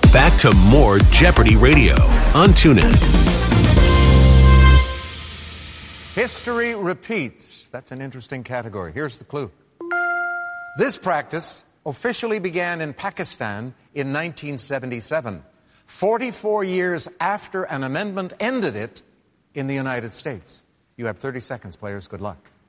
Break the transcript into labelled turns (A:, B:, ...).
A: Back to more Jeopardy Radio on TuneIn.
B: History repeats. That's an interesting category. Here's the clue. This practice officially began in Pakistan in 1977, 44 years after an amendment ended it in the United States. You have 30 seconds, players. Good luck.